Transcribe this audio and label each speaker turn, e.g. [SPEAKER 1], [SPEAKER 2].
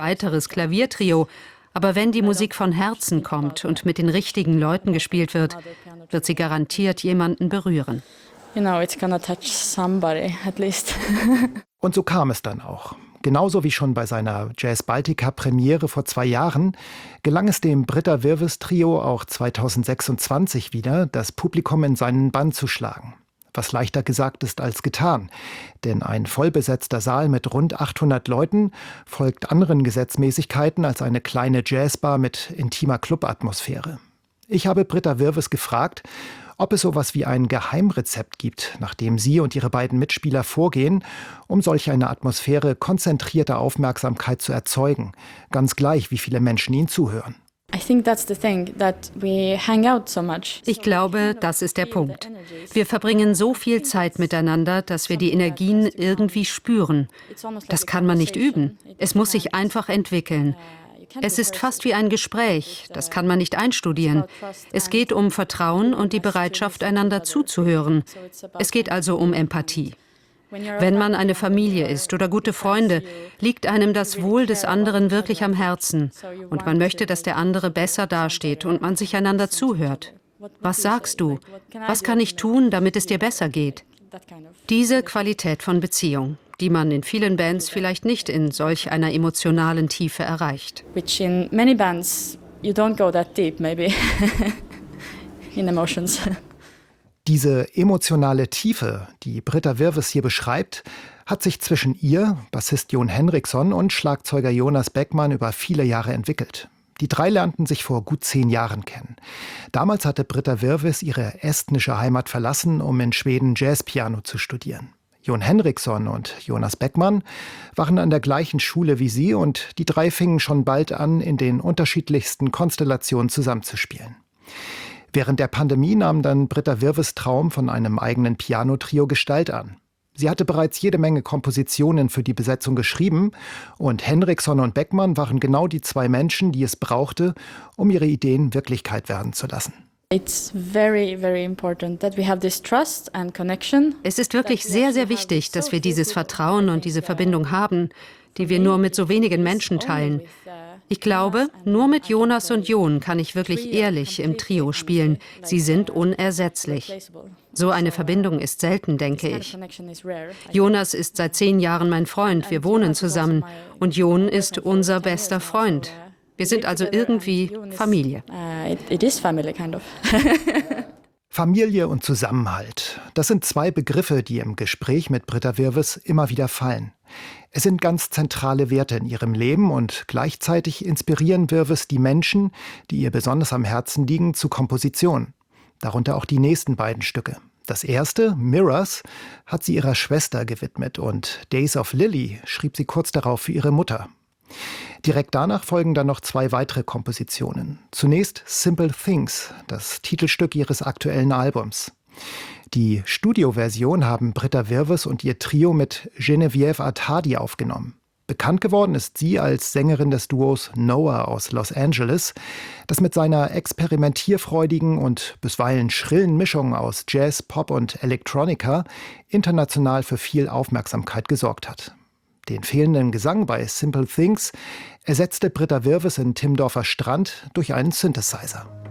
[SPEAKER 1] weiteres Klaviertrio. Aber wenn die Musik von Herzen kommt und mit den richtigen Leuten gespielt wird, wird sie garantiert jemanden berühren.
[SPEAKER 2] It's gonna touch somebody, at least.
[SPEAKER 3] Und so kam es dann auch. Genauso wie schon bei seiner Jazz Baltica-Premiere vor 2 Jahren gelang es dem Britta Wirves-Trio auch 2026 wieder, das Publikum in seinen Bann zu schlagen. Was leichter gesagt ist als getan. Denn ein vollbesetzter Saal mit rund 800 Leuten folgt anderen Gesetzmäßigkeiten als eine kleine Jazzbar mit intimer Clubatmosphäre. Ich habe Britta Wirves gefragt, ob es sowas wie ein Geheimrezept gibt, nach dem sie und ihre beiden Mitspieler vorgehen, um solch eine Atmosphäre konzentrierter Aufmerksamkeit zu erzeugen, ganz gleich, wie viele Menschen ihnen zuhören.
[SPEAKER 1] Ich glaube, das ist der Punkt. Wir verbringen so viel Zeit miteinander, dass wir die Energien irgendwie spüren. Das kann man nicht üben. Es muss sich einfach entwickeln. Es ist fast wie ein Gespräch, das kann man nicht einstudieren. Es geht um Vertrauen und die Bereitschaft, einander zuzuhören. Es geht also um Empathie. Wenn man eine Familie ist oder gute Freunde, liegt einem das Wohl des anderen wirklich am Herzen. Und man möchte, dass der andere besser dasteht und man sich einander zuhört. Was sagst du? Was kann ich tun, damit es dir besser geht? Diese Qualität von Beziehung, die man in vielen Bands vielleicht nicht in solch einer emotionalen Tiefe erreicht.
[SPEAKER 2] Which in many bands you don't go that deep, maybe, in emotions.
[SPEAKER 3] Diese emotionale Tiefe, die Britta Wirves hier beschreibt, hat sich zwischen ihr, Bassist Jon Henriksson und Schlagzeuger Jonas Beckman über viele Jahre entwickelt. Die 3 lernten sich vor gut 10 Jahren kennen. Damals hatte Britta Wirves ihre estnische Heimat verlassen, um in Schweden Jazzpiano zu studieren. Jon Henriksson und Jonas Beckman waren an der gleichen Schule wie sie und die 3 fingen schon bald an, in den unterschiedlichsten Konstellationen zusammenzuspielen. Während der Pandemie nahm dann Britta Wirves Traum von einem eigenen Pianotrio Gestalt an. Sie hatte bereits jede Menge Kompositionen für die Besetzung geschrieben und Henriksson und Beckman waren genau die 2 Menschen, die es brauchte, um ihre Ideen Wirklichkeit werden zu lassen.
[SPEAKER 1] Es ist wirklich sehr, sehr wichtig, dass wir dieses Vertrauen und diese Verbindung haben, die wir nur mit so wenigen Menschen teilen. Ich glaube, nur mit Jonas und Jon kann ich wirklich ehrlich im Trio spielen. Sie sind unersetzlich. So eine Verbindung ist selten, denke ich. Jonas ist seit 10 Jahren mein Freund, wir wohnen zusammen. Und Jon ist unser bester Freund. Wir sind also irgendwie Familie.
[SPEAKER 2] It is family, kind of.
[SPEAKER 3] Familie und Zusammenhalt, das sind 2 Begriffe, die im Gespräch mit Britta Wirves immer wieder fallen. Es sind ganz zentrale Werte in ihrem Leben und gleichzeitig inspirieren Wirves die Menschen, die ihr besonders am Herzen liegen, zu Komposition. Darunter auch die nächsten beiden Stücke. Das erste, Mirrors, hat sie ihrer Schwester gewidmet und Days of Lily schrieb sie kurz darauf für ihre Mutter. Direkt danach folgen dann noch 2 weitere Kompositionen. Zunächst Simple Things, das Titelstück ihres aktuellen Albums. Die Studioversion haben Britta Wirves und ihr Trio mit Geneviève Attadi aufgenommen. Bekannt geworden ist sie als Sängerin des Duos Noah aus Los Angeles, das mit seiner experimentierfreudigen und bisweilen schrillen Mischung aus Jazz, Pop und Electronica international für viel Aufmerksamkeit gesorgt hat. Den fehlenden Gesang bei Simple Things ersetzte Britta Wirves in Timmendorfer Strand durch einen Synthesizer.